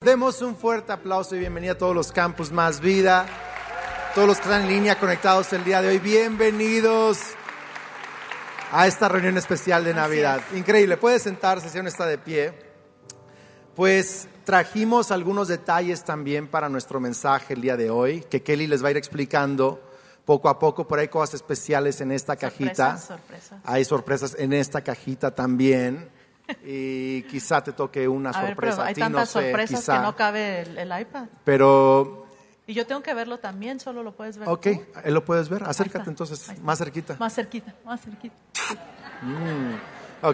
Demos un fuerte aplauso y bienvenida a todos los Campus Más Vida, todos los que están en línea conectados el día de hoy. Bienvenidos a esta reunión especial de Navidad. Increíble, puede sentarse si aún está de pie. Pues trajimos algunos detalles también para nuestro mensaje el día de hoy, que Kelly les va a ir explicando poco a poco. Por ahí hay cosas especiales en esta cajita. Sorpresas. Hay sorpresas en esta cajita también. Y quizá te toque una sorpresa a ti, hay tantas no sé, sorpresas quizá. que no cabe el iPad. Pero... Y yo tengo que verlo también, solo lo puedes ver Ok, tú. lo puedes ver. Acércate entonces, más cerquita. Más cerquita. Ok,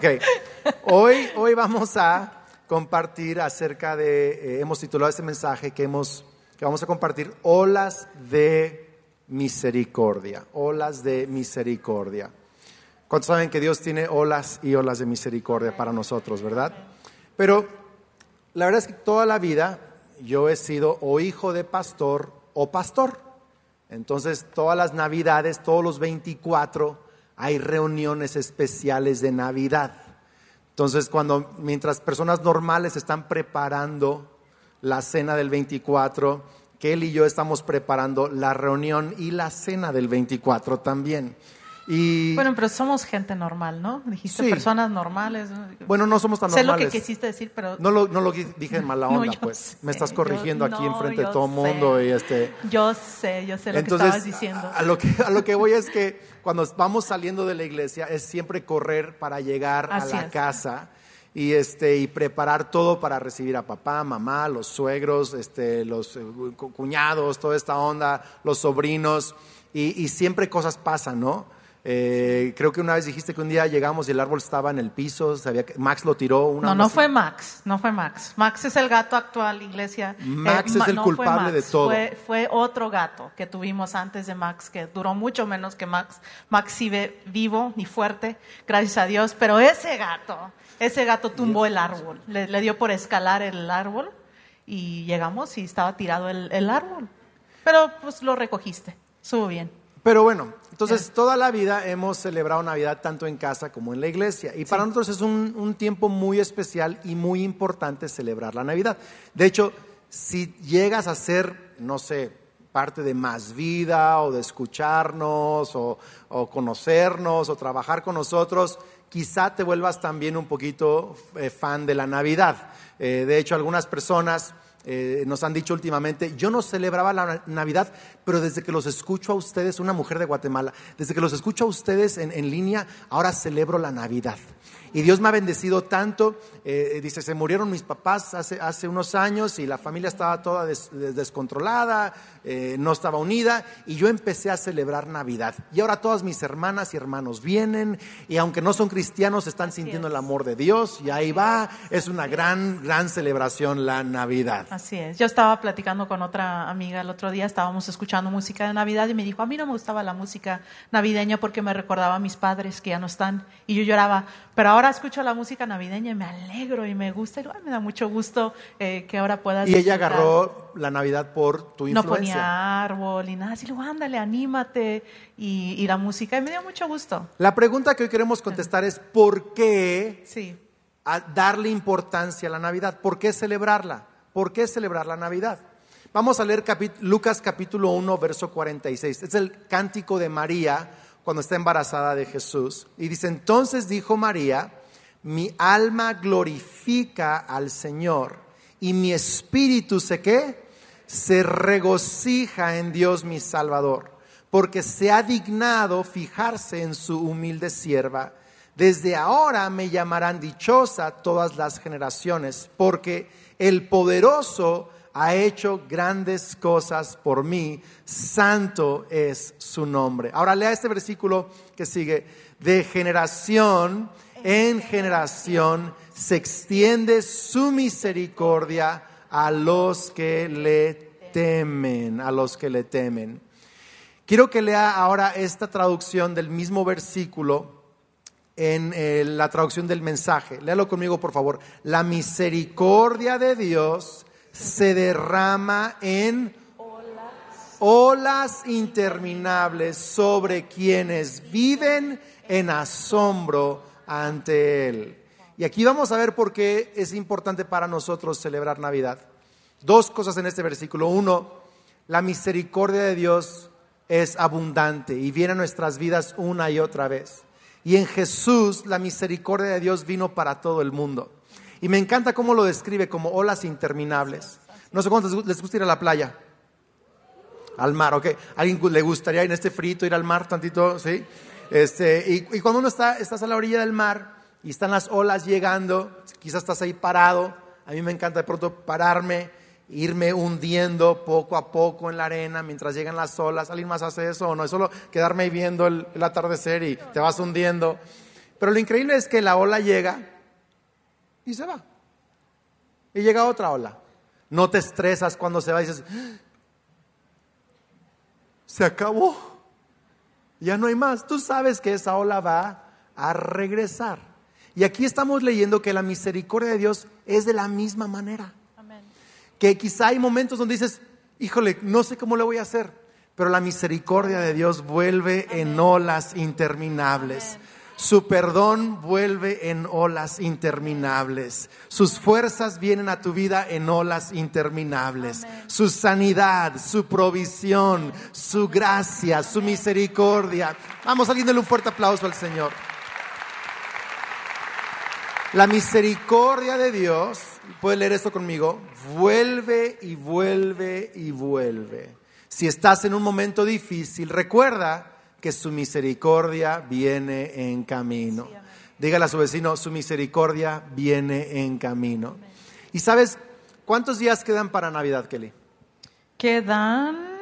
hoy vamos a compartir acerca de, hemos titulado este mensaje que vamos a compartir, olas de misericordia. Olas de misericordia. ¿Cuántos saben que Dios tiene olas y olas de misericordia para nosotros, verdad? Pero la verdad es que toda la vida yo he sido o hijo de pastor o pastor. Entonces todas las Navidades, todos los 24, hay reuniones especiales de Navidad. Entonces mientras personas normales están preparando la cena del 24, Kelly y yo estamos preparando la reunión y la cena del 24 también. Bueno, pero somos gente normal, ¿no? Dijiste sí. Personas normales. Bueno, no somos tan normales. Sé lo que quisiste decir, pero... No lo dije en mala onda, no, pues. Sé, me estás corrigiendo aquí enfrente de todo el mundo. Y Yo sé lo que estabas diciendo. A lo que voy es que cuando vamos saliendo de la iglesia es siempre correr para llegar a la casa y preparar todo para recibir a papá, mamá, los suegros, los cuñados, toda esta onda, los sobrinos. Y siempre cosas pasan, ¿no? Creo que una vez dijiste que un día llegamos y el árbol estaba en el piso, Max lo tiró. No fue Max. Max es el gato actual, iglesia. Max es el culpable de todo. Fue otro gato que tuvimos antes de Max, que duró mucho menos que Max. Max sigue vivo y fuerte, gracias a Dios, pero ese gato tumbó el árbol, le dio por escalar el árbol y llegamos y estaba tirado el árbol. Pero pues lo recogiste, estuvo bien. Pero bueno, entonces toda la vida hemos celebrado Navidad tanto en casa como en la iglesia. Y para nosotros es un tiempo muy especial y muy importante celebrar la Navidad. De hecho, si llegas a ser, no sé, parte de Más Vida o de escucharnos o conocernos o trabajar con nosotros, quizá te vuelvas también un poquito fan de la Navidad. De hecho, algunas personas... nos han dicho últimamente, yo no celebraba la Navidad, pero desde que los escucho a ustedes, una mujer de Guatemala, desde que los escucho a ustedes en línea, ahora celebro la Navidad. Y Dios me ha bendecido tanto, dice, se murieron mis papás hace unos años y la familia estaba toda descontrolada, no estaba unida, y yo empecé a celebrar Navidad. Y ahora todas mis hermanas y hermanos vienen, y aunque no son cristianos, están sintiendo el amor de Dios, y ahí va, es una gran celebración la Navidad. Así es, yo estaba platicando con otra amiga el otro día, estábamos escuchando música de Navidad y me dijo, a mí no me gustaba la música navideña porque me recordaba a mis padres que ya no están, y yo lloraba, pero ahora escucho la música navideña y me alegro y me gusta, y me da mucho gusto que ahora puedas Y ella agarró la Navidad por tu influencia. No ponía árbol y nada, así luego ándale, anímate, y la música, y me dio mucho gusto. La pregunta que hoy queremos contestar es ¿por qué darle importancia a la Navidad? ¿Por qué celebrarla? ¿Por qué celebrar la Navidad? Vamos a leer Lucas capítulo 1, verso 46. Es el cántico de María cuando está embarazada de Jesús. Y dice, entonces dijo María, mi alma glorifica al Señor y mi espíritu se regocija en Dios mi Salvador, porque se ha dignado fijarse en su humilde sierva. Desde ahora me llamarán dichosa todas las generaciones, porque el poderoso ha hecho grandes cosas por mí, santo es su nombre. Ahora lea este versículo que sigue. De generación en generación se extiende su misericordia a los que le temen, a los que le temen. Quiero que lea ahora esta traducción del mismo versículo en la traducción del mensaje. Léalo conmigo, por favor. La misericordia de Dios se derrama en olas interminables sobre quienes viven en asombro ante Él. Y aquí vamos a ver por qué es importante para nosotros celebrar Navidad. Dos cosas en este versículo. Uno, la misericordia de Dios es abundante y viene a nuestras vidas una y otra vez. Y en Jesús la misericordia de Dios vino para todo el mundo. Y me encanta cómo lo describe como olas interminables. No sé cuántos les gusta ir a la playa, al mar, ¿ok? ¿A alguien le gustaría en este frito ir al mar tantito? ¿Sí? Y cuando uno estás a la orilla del mar y están las olas llegando, quizás estás ahí parado. A mí me encanta de pronto pararme, irme hundiendo poco a poco en la arena mientras llegan las olas. ¿Alguien más hace eso o no? Es solo quedarme ahí viendo el atardecer y te vas hundiendo. Pero lo increíble es que la ola llega y se va. Y llega otra ola. No te estresas cuando se va y dices, se acabó, ya no hay más. Tú sabes que esa ola va a regresar. Y aquí estamos leyendo que la misericordia de Dios es de la misma manera. Amén. Que quizá hay momentos donde dices, híjole, no sé cómo le voy a hacer, pero la misericordia de Dios vuelve Amén. En olas interminables. Amén. Su perdón vuelve en olas interminables. Sus fuerzas vienen a tu vida en olas interminables. Amén. Su sanidad, su provisión, su gracia, su misericordia. Vamos, alguien denle un fuerte aplauso al Señor. La misericordia de Dios, puedes leer esto conmigo, vuelve y vuelve y vuelve. Si estás en un momento difícil, recuerda que su misericordia viene en camino. Sí, dígale a su vecino, su misericordia viene en camino. Amén. ¿Y sabes cuántos días quedan para Navidad, Kelly? Quedan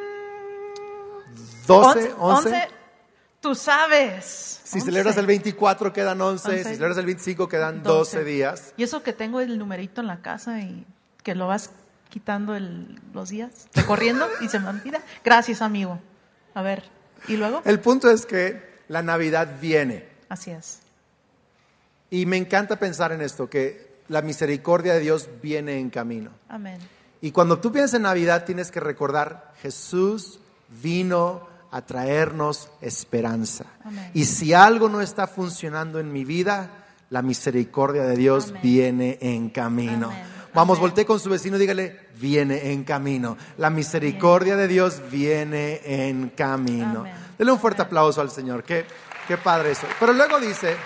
12, 11. Tú sabes. Si celebras el 24 quedan 11, si celebras el 25 quedan 12 días. Y eso que tengo el numerito en la casa y que lo vas quitando los días, recorriendo y se me olvida. Gracias, amigo. A ver. ¿Y luego? El punto es que la Navidad viene. Así es. Y me encanta pensar en esto, que la misericordia de Dios viene en camino. Amén. Y cuando tú piensas en Navidad tienes que recordar, Jesús vino a traernos esperanza. Amén. Y si algo no está funcionando en mi vida, la misericordia de Dios Amén. Viene en camino. Amén. Vamos, voltee con su vecino y dígale, viene en camino. La misericordia de Dios viene en camino. Amén. Dele un fuerte aplauso al Señor. Qué padre eso. Pero luego dice,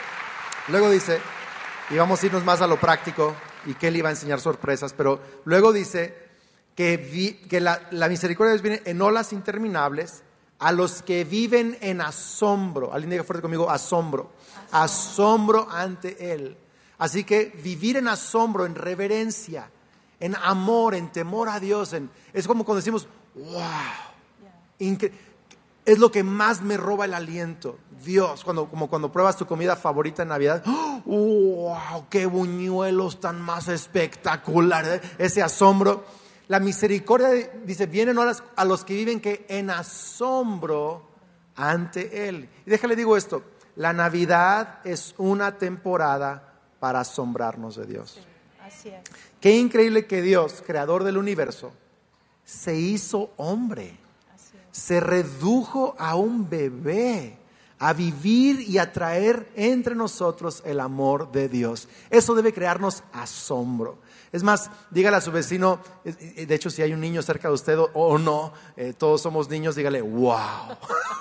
y vamos a irnos más a lo práctico, y Kelly va a enseñar sorpresas, pero luego dice que la misericordia de Dios viene en olas interminables a los que viven en asombro. Alguien diga fuerte conmigo, asombro. Asombro ante Él. Así que vivir en asombro, en reverencia, en amor, en temor a Dios, es como cuando decimos, wow, es lo que más me roba el aliento. Dios, como cuando pruebas tu comida favorita en Navidad, wow, qué buñuelos tan más espectaculares, ese asombro. La misericordia, dice, vienen horas a los que viven que en asombro ante Él. Y déjale digo esto, la Navidad es una temporada para asombrarnos de Dios. Sí, así es. Qué increíble que Dios, creador del universo, se hizo hombre, se redujo a un bebé, a vivir y a traer entre nosotros el amor de Dios. Eso debe crearnos asombro. Es más, dígale a su vecino, de hecho si hay un niño cerca de usted o no, todos somos niños, dígale, wow.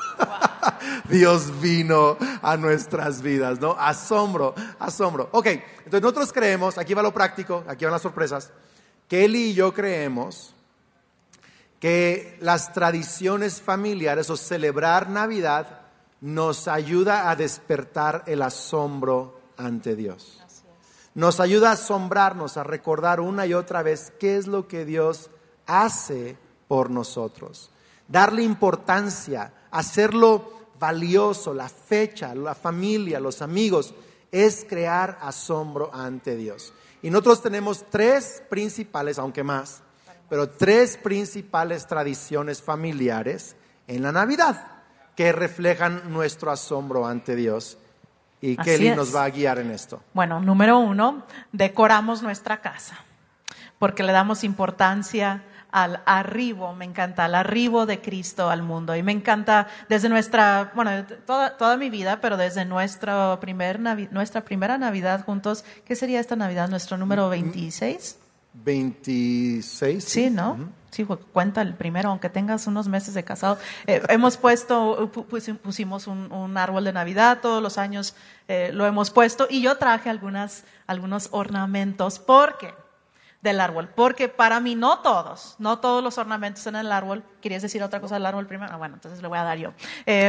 Dios vino a nuestras vidas, ¿no? Asombro. Ok, entonces nosotros creemos, aquí va lo práctico, aquí van las sorpresas, que él y yo creemos que las tradiciones familiares o celebrar Navidad nos ayuda a despertar el asombro ante Dios. Nos ayuda a asombrarnos, a recordar una y otra vez qué es lo que Dios hace por nosotros. Darle importancia, hacerlo valioso, la fecha, la familia, los amigos, es crear asombro ante Dios. Y nosotros tenemos 3 principales, aunque más, pero 3 principales tradiciones familiares en la Navidad que reflejan nuestro asombro ante Dios. Y Kelly nos va a guiar en esto. Bueno, número 1, decoramos nuestra casa, porque le damos importancia al arribo, me encanta, al arribo de Cristo al mundo. Y me encanta desde toda mi vida, pero desde nuestra primera Navidad juntos. ¿Qué sería esta Navidad? ¿Nuestro número 26? 26. Sí, ¿no? Uh-huh. Sí, cuenta el primero, aunque tengas unos meses de casado. Pusimos un árbol de Navidad, todos los años lo hemos puesto, y yo traje algunos ornamentos. ¿Por qué? Del árbol, porque para mí no todos los ornamentos en el árbol. ¿Querías decir otra cosa del árbol primero? Bueno, entonces le voy a dar yo.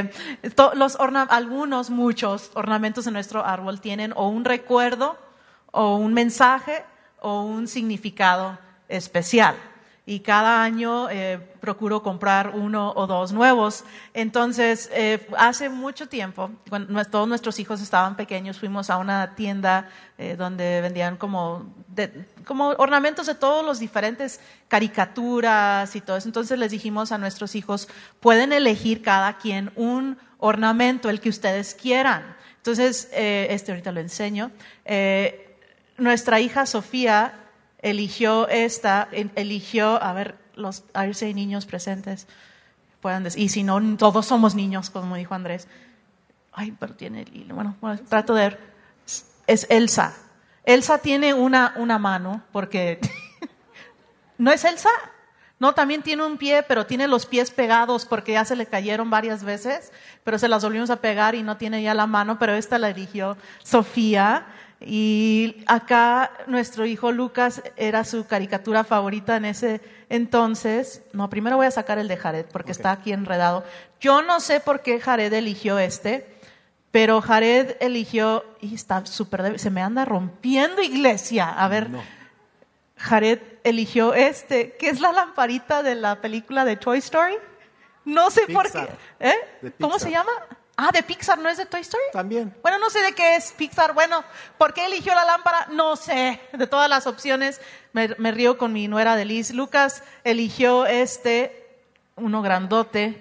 Muchos ornamentos en nuestro árbol tienen o un recuerdo, o un mensaje, o un significado especial. Y cada año procuro comprar 1 o 2 nuevos. Entonces, hace mucho tiempo, cuando todos nuestros hijos estaban pequeños, fuimos a una tienda donde vendían como ornamentos de todos los diferentes caricaturas y todo eso. Entonces les dijimos a nuestros hijos, pueden elegir cada quien un ornamento, el que ustedes quieran. Entonces, ahorita lo enseño. Nuestra hija Sofía eligió a ver si hay niños presentes, puedan decir, y si no, todos somos niños, como dijo Andrés. Ay, pero tiene el hilo. Bueno, trato de ver. Es Elsa. Elsa tiene una mano, porque ¿no es Elsa? No, también tiene un pie, pero tiene los pies pegados porque ya se le cayeron varias veces, pero se las volvimos a pegar y no tiene ya la mano, pero esta la eligió Sofía. Y acá nuestro hijo Lucas era su caricatura favorita en ese entonces. No, primero voy a sacar el de Jared porque está aquí enredado. Yo no sé por qué Jared eligió pero Jared eligió, y está súper débil, se me anda rompiendo, iglesia. A ver, no. Jared eligió que es la lamparita de la película de Toy Story. No sé Pixar. Por qué. ¿Cómo se llama? De Pixar, ¿no es de Toy Story? También. Bueno, no sé de qué es Pixar. Bueno, ¿por qué eligió la lámpara? No sé. De todas las opciones, me río con mi nuera de Liz. Lucas eligió uno grandote.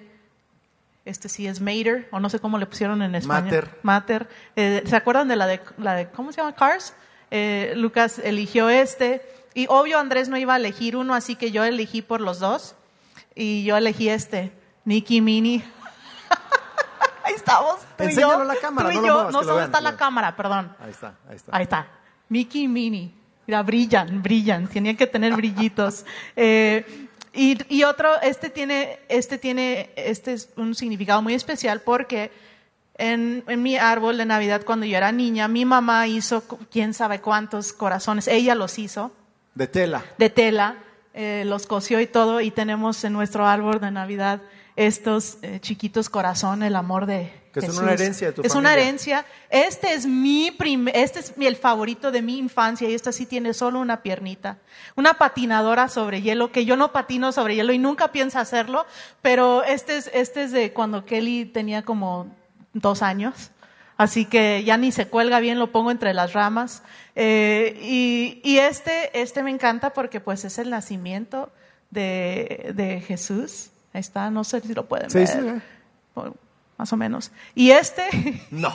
Sí es Mater, o no sé cómo le pusieron en español. Mater. ¿Se acuerdan de la de ¿cómo se llama? Cars. Lucas eligió y obvio Andrés no iba a elegir uno, así que yo elegí por los dos. Y yo elegí Mickey, Minnie. Ahí estamos, tú Enséñalo y yo. a la cámara, no lo muevas, no solo está la cámara, perdón. Ahí está. Mickey y Minnie. Mira, brillan, tenían que tener brillitos. Y otro, tiene es un significado muy especial porque en mi árbol de Navidad cuando yo era niña, mi mamá hizo quién sabe cuántos corazones, ella los hizo. De tela. Los cosió y todo, y tenemos en nuestro árbol de Navidad estos chiquitos corazón, el amor de que Jesús. Es una herencia de tu familia. Es una herencia. Este es el favorito de mi infancia, y sí tiene solo una piernita. Una patinadora sobre hielo, que yo no patino sobre hielo y nunca pienso hacerlo, pero este es de cuando Kelly tenía como 2 años. Así que ya ni se cuelga bien, lo pongo entre las ramas. Y este me encanta porque pues es el nacimiento de Jesús. Ahí está, no sé si lo pueden ver. Sí. Más o menos. Y no.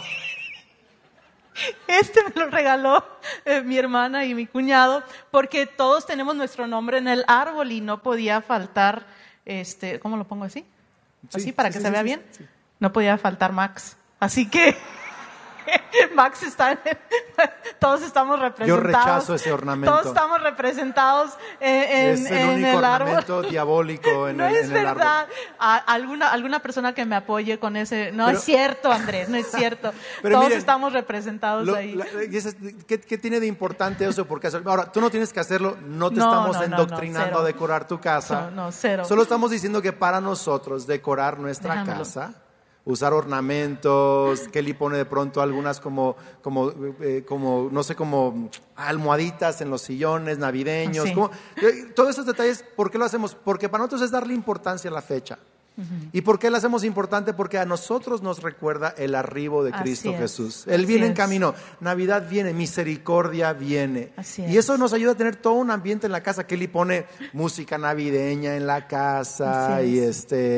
Me lo regaló mi hermana y mi cuñado, porque todos tenemos nuestro nombre en el árbol y no podía faltar, ¿cómo lo pongo así? Así para que se vea bien. Sí. No podía faltar Max. Así que Max está todos estamos representados. Yo rechazo ese ornamento. Todos estamos representados es el único ornamento diabólico en no el árbol. No es verdad. Alguna persona que me apoye con ese. No, pero, es cierto, Andrés, no es cierto. Todos estamos representados ahí. ¿Qué tiene de importante eso? Porque ahora, tú no tienes que hacerlo, no te estamos endoctrinando a decorar tu casa. No, cero. Solo estamos diciendo que para nosotros decorar nuestra casa, usar ornamentos, Kelly pone de pronto algunas como no sé, como almohaditas en los sillones navideños, sí. Todos esos detalles, ¿por qué lo hacemos? Porque para nosotros es darle importancia a la fecha. Uh-huh. ¿Y por qué lo hacemos importante? Porque a nosotros nos recuerda el arribo de Cristo Jesús. Él viene en camino, Navidad viene, misericordia viene. Y eso nos ayuda a tener todo un ambiente en la casa. Kelly pone música navideña en la casa y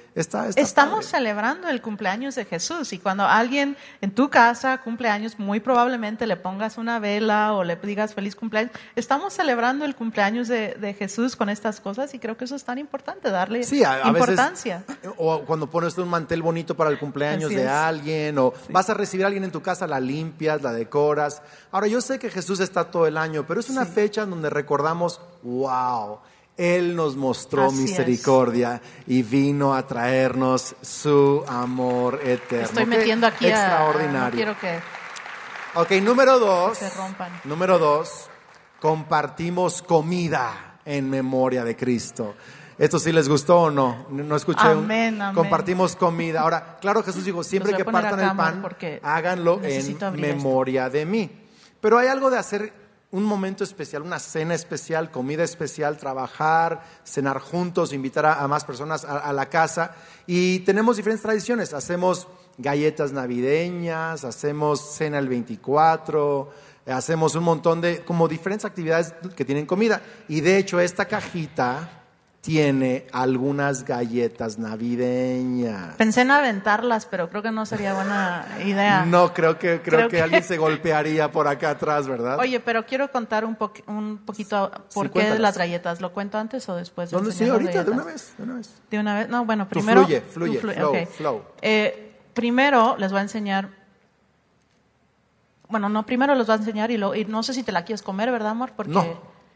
Estamos celebrando el cumpleaños de Jesús, y cuando alguien en tu casa cumple años, muy probablemente le pongas una vela o le digas feliz cumpleaños. Estamos celebrando el cumpleaños de Jesús con estas cosas, y creo que eso es tan importante, darle importancia. Veces, o cuando pones un mantel bonito para el cumpleaños de alguien, o vas a recibir a alguien en tu casa, la limpias, la decoras. Ahora, yo sé que Jesús está todo el año, pero es una fecha en donde recordamos, wow, Él nos mostró misericordia y vino a traernos su amor eterno. Estoy metiendo aquí extraordinario. No quiero que Ok, número 2. se rompan. Número 2, compartimos comida en memoria de Cristo. ¿Esto sí les gustó o no? No escuché. Amén. Compartimos comida. Ahora, claro, Jesús dijo, siempre que partan el pan, háganlo en memoria de mí. Pero hay algo de hacer un momento especial, una cena especial, comida especial, trabajar, cenar juntos, invitar a más personas a la casa. Y tenemos diferentes tradiciones. Hacemos galletas navideñas, hacemos cena el 24, hacemos un montón de, como diferentes actividades que tienen comida. Y de hecho, esta cajita tiene algunas galletas navideñas. Pensé en aventarlas, pero creo que no sería buena idea. No, creo que alguien se golpearía por acá atrás, ¿verdad? Oye, pero quiero contar un poquito por qué de las galletas. ¿Lo cuento antes o después? Sí, ahorita, de una vez. ¿De una vez? No, bueno, primero... Fluye, flow. Primero les voy a enseñar... Bueno, no, primero les voy a enseñar y no sé si te la quieres comer, ¿verdad, amor? Porque no.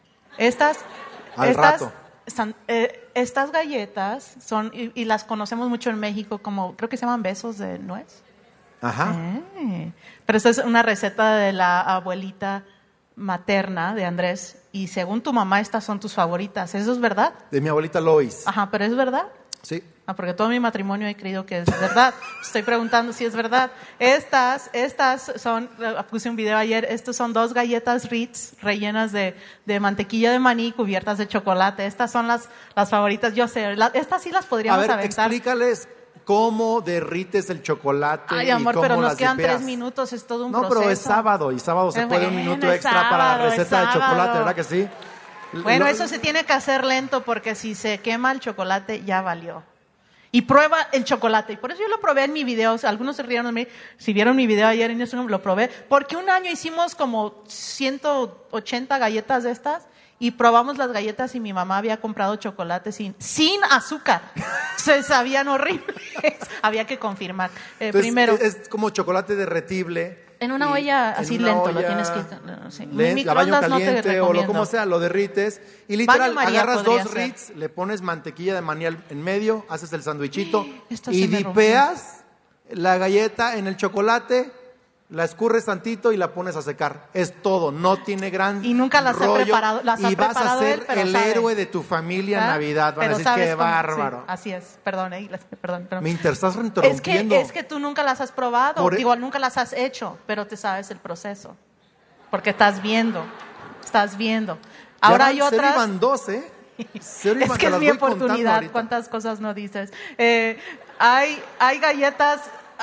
Al rato. Estas galletas son, y las conocemos mucho en México como, creo que se llaman besos de nuez. Ajá. Pero esta es una receta de la abuelita materna de Andrés, y según tu mamá estas son tus favoritas. ¿Eso es verdad? De mi abuelita Lois. Ajá, pero ¿es verdad? Sí. Porque todo mi matrimonio he creído que es verdad. Estoy preguntando si es verdad. Estas son, puse un video ayer, estos son 2 galletas Ritz rellenas de mantequilla de maní cubiertas de chocolate. Estas son las favoritas, yo sé. Estas sí las podríamos aventar. Explícales cómo derrites el chocolate. Ay, amor, y cómo pero nos las quedan dipeas. 3 minutos, es todo un proceso. No, pero es sábado, y sábado se puede un minuto extra para la receta de chocolate, ¿verdad que sí? Bueno, eso se tiene que hacer lento, porque si se quema el chocolate, ya valió. Y prueba el chocolate. Y por eso yo lo probé en mi video. Algunos se rieron de mí. Si vieron mi video ayer en Instagram, lo probé. Porque un año hicimos como 180 galletas de estas. Y probamos las galletas y mi mamá había comprado chocolate sin azúcar. Se sabían horribles. Había que confirmar. Entonces, primero. Es como chocolate derretible. En una olla así lento, lo tienes que... La baño caliente o lo como sea, lo derrites y literal agarras 2 Ritz, le pones mantequilla de maní en medio, haces el sandwichito y dipeas la galleta en el chocolate, la escurres tantito y la pones a secar. Es todo, no tiene gran y nunca las rollo, he preparado, y vas a ser el héroe de tu familia en Navidad. Van a decir, qué bárbaro. Sí, así es, perdón. Me estás interrumpiendo. Es que tú nunca las has probado, igual nunca las has hecho, pero te sabes el proceso. Porque estás viendo. Ahora hay otras. Van 12. Es que es mi oportunidad, cuántas cosas no dices. Hay galletas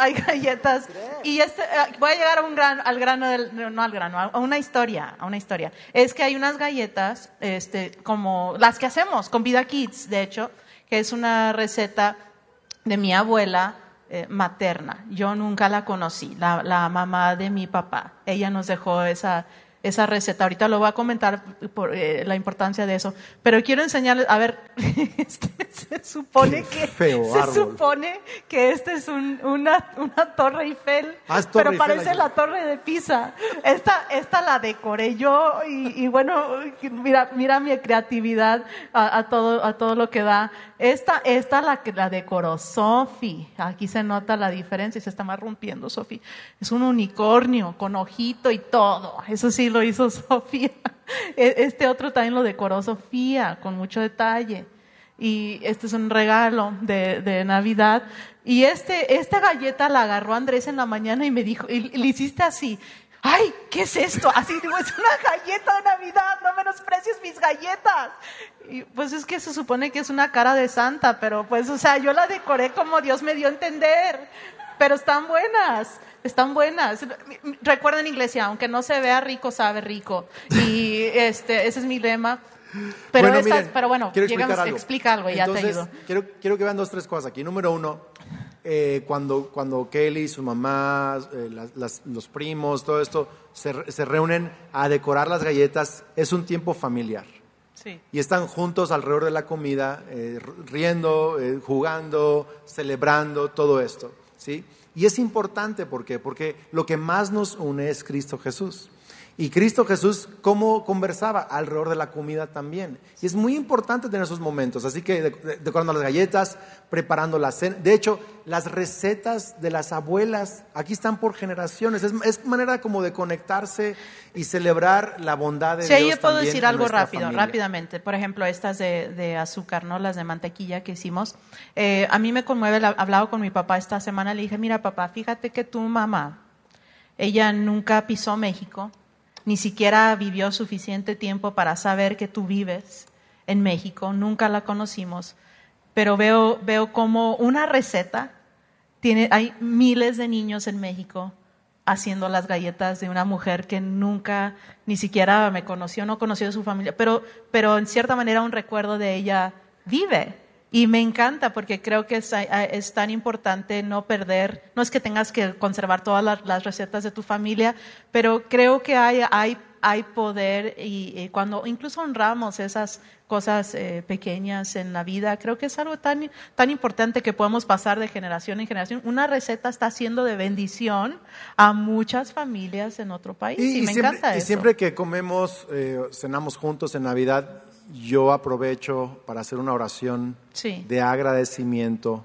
y voy a llegar a una historia. Es que hay unas galletas, como las que hacemos con Vida Kids, de hecho, que es una receta de mi abuela materna. Yo nunca la conocí, la mamá de mi papá. Ella nos dejó esa receta. Ahorita lo voy a comentar por la importancia de eso. Pero quiero enseñarles, a ver, se supone que este es una Torre Eiffel, pero parece la Torre de Pisa. Esta la decoré yo y bueno, mira mi creatividad a todo lo que da. Esta la decoró Sofi. Aquí se nota la diferencia y se está más rompiendo, Sofi. Es un unicornio con ojito y todo. Eso sí lo hizo Sofía. Este otro también lo decoró Sofía con mucho detalle. Y este es un regalo de Navidad. Y esta galleta la agarró Andrés en la mañana y me dijo, y le hiciste así. ¡Ay! ¿Qué es esto? Así digo, es una galleta de Navidad, no menosprecies mis galletas. Y pues es que se supone que es una cara de santa, pero pues, o sea, yo la decoré como Dios me dio a entender. Pero están buenas. Están buenas. Recuerden, iglesia, aunque no se vea rico, sabe rico. Y ese es mi lema. Pero, bueno, miren, pero bueno, quiero explicar algo. Explica algo y entonces, ya te ayudo. Quiero que vean 2, 3 cosas aquí. Número 1, cuando Kelly, su mamá, los primos, todo esto, se reúnen a decorar las galletas, es un tiempo familiar. Sí. Y están juntos alrededor de la comida, riendo, jugando, celebrando, todo esto, ¿sí? Y es importante, ¿por qué? Porque lo que más nos une es Cristo Jesús. Y Cristo Jesús, ¿cómo conversaba? Alrededor de la comida también. Y es muy importante tener esos momentos. Así que decorando las galletas, preparando la cena. De hecho, las recetas de las abuelas aquí están por generaciones. Es manera como de conectarse y celebrar la bondad de Dios. Sí, yo puedo también decir en algo nuestra rápidamente. Por ejemplo, estas de azúcar, ¿no? Las de mantequilla que hicimos. A mí me conmueve, hablaba con mi papá esta semana, le dije, mira papá, fíjate que tu mamá, ella nunca pisó México. Ni siquiera vivió suficiente tiempo para saber que tú vives en México, nunca la conocimos, pero veo como una receta, hay miles de niños en México haciendo las galletas de una mujer que nunca ni siquiera me conoció, no conoció de su familia, pero en cierta manera un recuerdo de ella vive. Y me encanta porque creo que es tan importante no perder, no es que tengas que conservar todas las recetas de tu familia, pero creo que hay poder y cuando incluso honramos esas cosas pequeñas en la vida, creo que es algo tan importante que podemos pasar de generación en generación. Una receta está siendo de bendición a muchas familias en otro país y me encanta eso. Y siempre que comemos, cenamos juntos en Navidad, yo aprovecho para hacer una oración de agradecimiento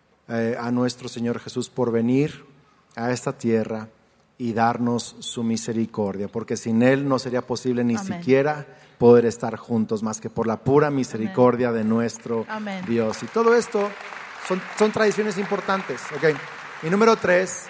a nuestro Señor Jesús por venir a esta tierra y darnos su misericordia, porque sin Él no sería posible ni siquiera poder estar juntos, más que por la pura misericordia de nuestro Dios. Y todo esto son tradiciones importantes. Okay. Y número tres,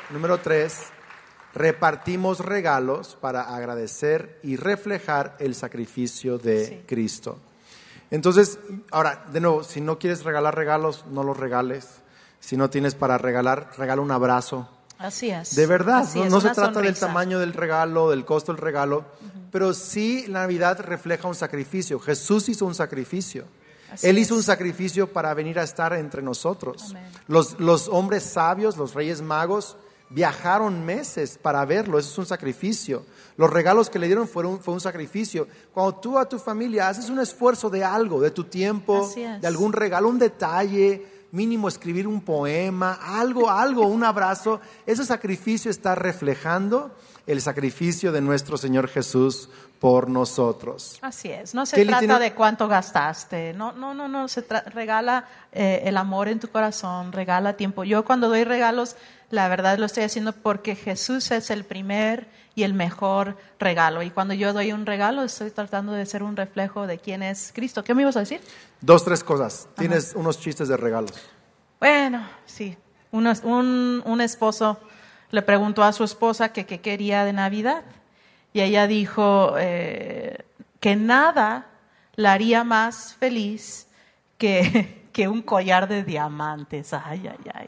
repartimos regalos para agradecer y reflejar el sacrificio de Cristo. Entonces, ahora, de nuevo, si no quieres regalar regalos, no los regales. Si no tienes para regalar, regala un abrazo. Así es. De verdad, no se trata sonrisa. del tamaño del regalo, del costo del regalo, pero sí la Navidad refleja un sacrificio. Jesús hizo un sacrificio. Él hizo un sacrificio para venir a estar entre nosotros. Los hombres sabios, los reyes magos, viajaron meses para verlo. Eso es un sacrificio. Los regalos que le dieron fue un sacrificio. Cuando tú a tu familia haces un esfuerzo de algo, de tu tiempo, de algún regalo, un detalle, mínimo escribir un poema, algo, un abrazo, ese sacrificio está reflejando el sacrificio de nuestro Señor Jesús por nosotros. Así es, no se trata de cuánto gastaste, no, regala el amor en tu corazón, regala tiempo. Yo cuando doy regalos, la verdad lo estoy haciendo porque Jesús es el primer y el mejor regalo. Y cuando yo doy un regalo, estoy tratando de ser un reflejo de quién es Cristo. ¿Qué me ibas a decir? 2, 3 cosas. Tienes unos chistes de regalos. Bueno, sí. Un esposo le preguntó a su esposa qué quería de Navidad. Y ella dijo que nada la haría más feliz que un collar de diamantes. Ay.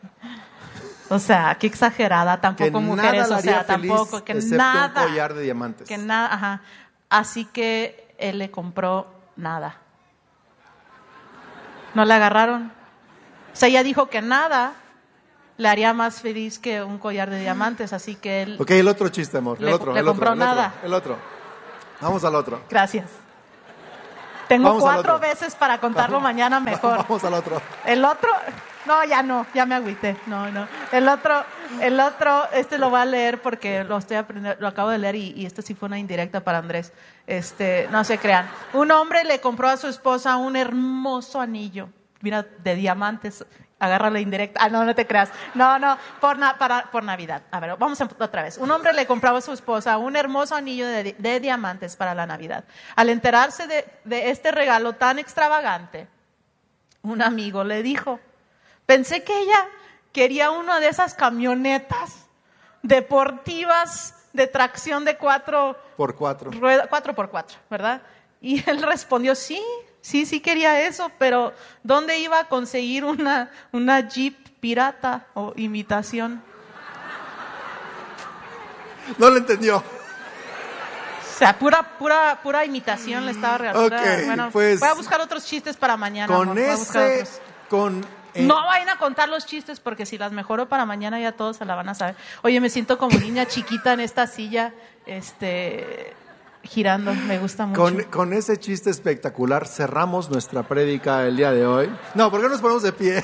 O sea, qué exagerada, tampoco mujeres, o sea, tampoco, que nada. Un collar de diamantes. Que nada, Así que él le compró nada. ¿No le agarraron? O sea, ella dijo que nada le haría más feliz que un collar de diamantes, así que él... Ok, el otro chiste, amor. Le compró nada. El otro. Vamos al otro. Gracias. Tengo 4 veces para contarlo mañana mejor. Vamos al otro. El otro... No, ya me agüité. No. El otro, lo voy a leer porque lo estoy aprendiendo, lo acabo de leer y esto sí fue una indirecta para Andrés. No se crean. Un hombre le compró a su esposa un hermoso anillo, mira, de diamantes. Agarra la indirecta. No te creas. No, por Navidad. A ver, vamos otra vez. Un hombre le compraba a su esposa un hermoso anillo de diamantes para la Navidad. Al enterarse de este regalo tan extravagante, un amigo le dijo: pensé que ella quería una de esas camionetas deportivas de tracción de 4x4, 4x4, ¿verdad? Y él respondió, sí quería eso, pero ¿dónde iba a conseguir una Jeep pirata o imitación? No lo entendió. O sea, pura imitación le estaba regalando. Ok, bueno, pues, voy a buscar otros chistes para mañana. Con amor. Voy a buscar ese, otros. No vayan a contar los chistes porque si las mejoro para mañana ya todos se la van a saber. Oye, me siento como niña chiquita en esta silla, girando. Me gusta mucho. Con ese chiste espectacular cerramos nuestra prédica el día de hoy. No, ¿por qué nos ponemos de pie?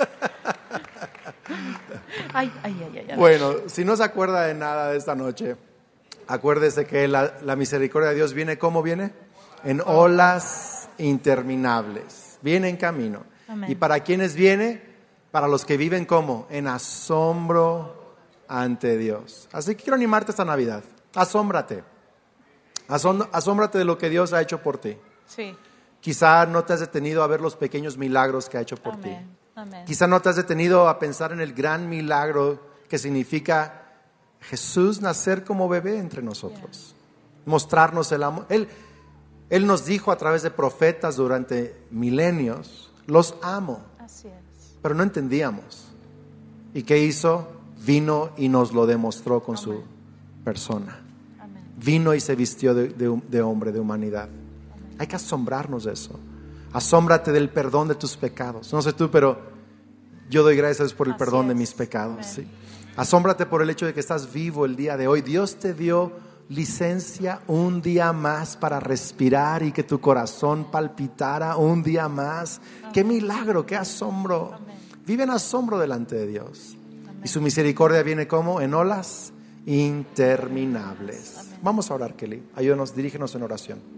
Ay. Bueno, si no se acuerda de nada de esta noche, acuérdese que la misericordia de Dios viene, ¿cómo viene? En olas interminables. Viene en camino. Amén. ¿Y para quiénes viene? Para los que viven, ¿cómo? En asombro ante Dios. Así que quiero animarte esta Navidad. Asómbrate. Asómbrate de lo que Dios ha hecho por ti. Sí. Quizá no te has detenido a ver los pequeños milagros que ha hecho por ti. Amén. Quizá no te has detenido a pensar en el gran milagro que significa Jesús nacer como bebé entre nosotros. Mostrarnos el amor. Él nos dijo a través de profetas durante milenios, los amo. Así es. Pero no entendíamos. ¿Y qué hizo? Vino y nos lo demostró con su persona. Amén. Vino y se vistió de hombre, de humanidad. Amén. Hay que asombrarnos de eso. Asómbrate del perdón de tus pecados. No sé tú, pero yo doy gracias por el perdón de mis pecados. ¿Sí? Asómbrate por el hecho de que estás vivo el día de hoy. Dios te dio licencia un día más para respirar y que tu corazón palpitara un día más. Amén. Qué milagro, qué asombro. Amén. Vive en asombro delante de Dios. Amén. Y su misericordia viene como en olas interminables. Amén. Vamos a orar, Kelly. Ayúdanos, dirígenos en oración.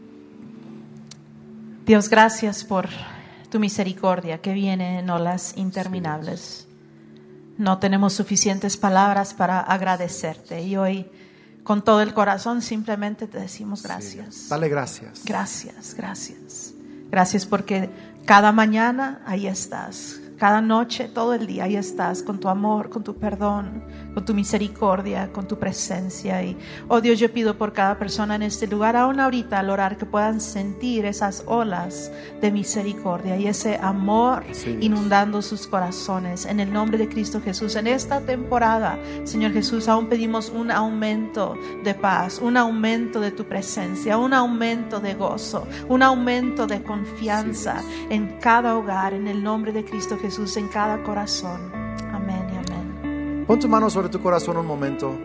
Dios, gracias por tu misericordia que viene en olas interminables. No tenemos suficientes palabras para agradecerte y hoy con todo el corazón simplemente te decimos gracias. Sí, dale gracias. Gracias. Gracias porque cada mañana ahí estás. Cada noche, todo el día, ahí estás con tu amor, con tu perdón, con tu misericordia, con tu presencia. Y, oh Dios, yo pido por cada persona en este lugar, aún ahorita al orar, que puedan sentir esas olas de misericordia y ese amor inundando sus corazones. En el nombre de Cristo Jesús, en esta temporada, Señor Jesús, aún pedimos un aumento de paz, un aumento de tu presencia, un aumento de gozo, un aumento de confianza en cada hogar, en el nombre de Cristo Jesús, en cada corazón. Amén y amén. Pon tu mano sobre tu corazón un momento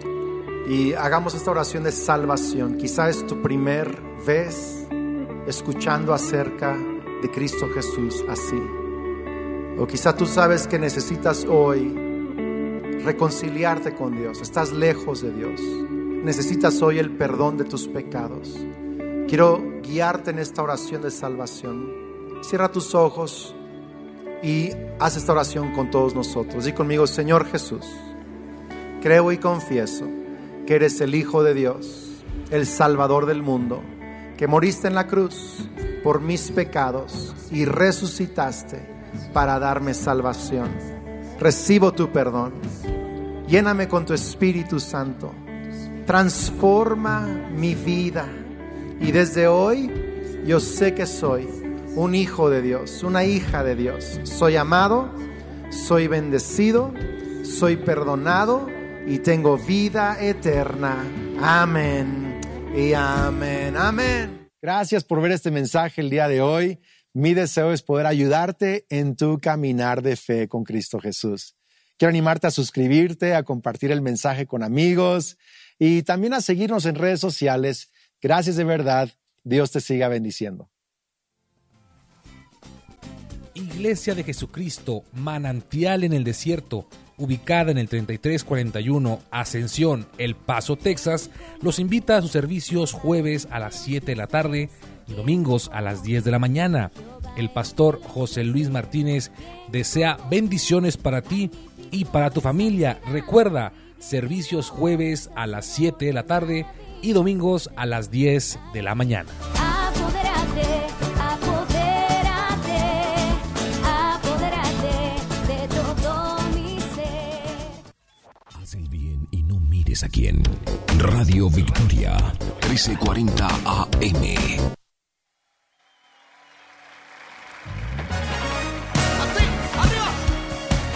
y hagamos esta oración de salvación. Quizá es tu primer vez escuchando acerca de Cristo Jesús así. O quizá tú sabes que necesitas hoy reconciliarte con Dios. Estás lejos de Dios. Necesitas hoy el perdón de tus pecados. Quiero guiarte en esta oración de salvación. Cierra tus ojos y haz esta oración con todos nosotros. Di conmigo: Señor Jesús, creo y confieso que eres el Hijo de Dios, el Salvador del mundo, que moriste en la cruz por mis pecados y resucitaste para darme salvación. Recibo tu perdón. Lléname con tu Espíritu Santo. Transforma mi vida. Y desde hoy yo sé que soy un hijo de Dios, una hija de Dios. Soy amado, soy bendecido, soy perdonado y tengo vida eterna. Amén y amén. Amén. Gracias por ver este mensaje el día de hoy. Mi deseo es poder ayudarte en tu caminar de fe con Cristo Jesús. Quiero animarte a suscribirte, a compartir el mensaje con amigos y también a seguirnos en redes sociales. Gracias de verdad. Dios te siga bendiciendo. Iglesia de Jesucristo, Manantial en el Desierto, ubicada en el 3341 Ascensión, El Paso, Texas, los invita a sus servicios jueves a las 7 de la tarde y domingos a las 10 de la mañana. El pastor José Luis Martínez desea bendiciones para ti y para tu familia. Recuerda, servicios jueves a las 7 de la tarde y domingos a las 10 de la mañana. ¿A quién? Radio Victoria, 1340 AM.